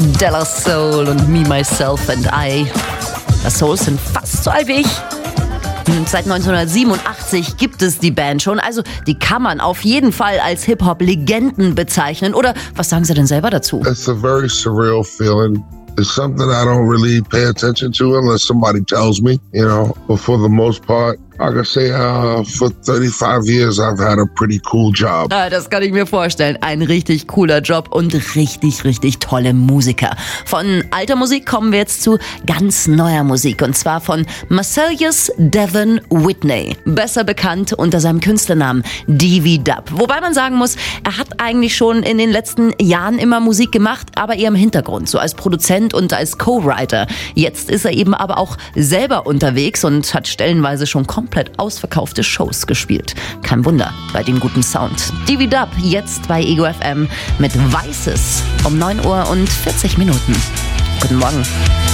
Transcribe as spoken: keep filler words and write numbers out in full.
De La Soul und Me, Myself and I. Das Souls sind fast so alt wie ich. Seit neunzehnhundertsiebenundachtzig gibt es die Band schon, also die kann man auf jeden Fall als Hip-Hop-Legenden bezeichnen. Oder was sagen Sie denn selber dazu? It's a very surreal feeling. It's something I don't really pay attention to unless somebody tells me, you know. But for the most part, I can say uh, for thirty-five years I've had a pretty cool job. Ah, das kann ich mir vorstellen. Ein richtig cooler Job und richtig, richtig tolle Musiker. Von alter Musik kommen wir jetzt zu ganz neuer Musik. Und zwar von Marcellus Devon Whitney. Besser bekannt unter seinem Künstlernamen D V Dub. Wobei man sagen muss, er hat eigentlich schon in den letzten Jahren immer Musik gemacht, aber eher im Hintergrund, so als Produzent und als Co-Writer. Jetzt ist er eben aber auch selber unterwegs und hat stellenweise schon komplett ausverkaufte Shows gespielt. Kein Wunder bei dem guten Sound. D V Dub jetzt bei Ego F M mit Weißes um neun Uhr und vierzig Minuten. Guten Morgen.